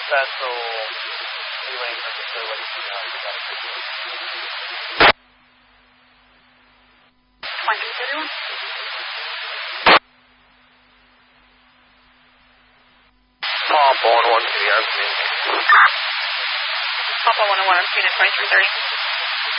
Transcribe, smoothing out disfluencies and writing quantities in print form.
Vessel relaying for facility. Papa 112, RC. Papa 101, I'm seeing at 2330.